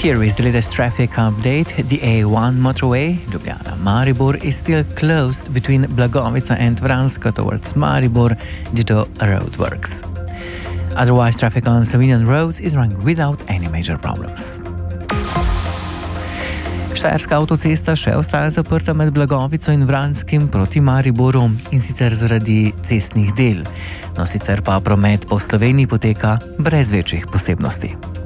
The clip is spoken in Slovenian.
Here is the latest traffic update. The A1 motorway, Ljubljana-Maribor, is still closed between Blagovica and Vranska towards Maribor due to roadworks. Otherwise, traffic on Slovenian roads is running without any major problems. Štajerska avtocesta še ostaja zaprta med Blagovico in Vranskim proti Mariboru, in sicer zaradi cestnih del. No, sicer pa promet po Sloveniji poteka brez večjih posebnosti.